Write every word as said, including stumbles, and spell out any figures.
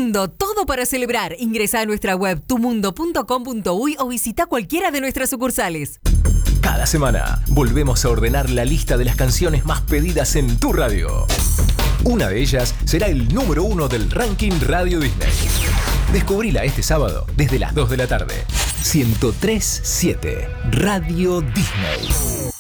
mundo, todo para celebrar. Ingresa a nuestra web tu mundo punto com punto uy o visita cualquiera de nuestras sucursales. Cada semana volvemos a ordenar la lista de las canciones más pedidas en tu radio. Una de ellas será el número uno del ranking Radio Disney. Descubrila este sábado desde las dos de la tarde. ciento tres punto siete Radio Disney.